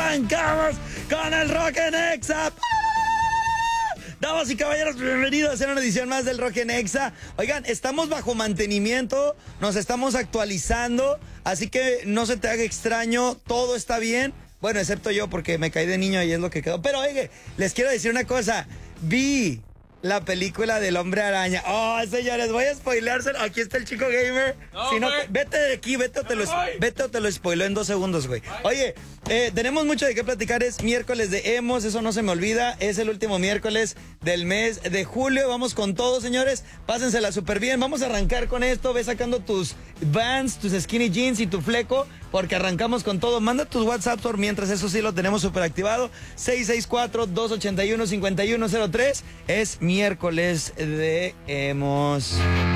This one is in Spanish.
arrancamos con el Rock en Exa. Damas y caballeros, bienvenidos a una edición más del Rock en Exa. Oigan, estamos bajo mantenimiento, nos estamos actualizando, así que no se te haga extraño, todo está bien. Bueno, excepto yo porque me caí de niño y es lo que quedó. Pero oye, les quiero decir una cosa, vi la película del Hombre Araña. Oh, señores, voy a spoileárselo. Aquí está el chico gamer. No, si no, güey. vete de aquí, vete o te lo spoileo en 2 segundos, güey. Oye, tenemos mucho de qué platicar. Es miércoles de emos, eso no se me olvida. Es el último miércoles del mes de julio. Vamos con todo, señores. Pásensela súper bien. Vamos a arrancar con esto. Ve sacando tus Vans, tus skinny jeans y tu fleco, porque arrancamos con todo. Manda tus WhatsApp por mientras, eso sí lo tenemos súper activado. 664-281-5103. Es miércoles de emos.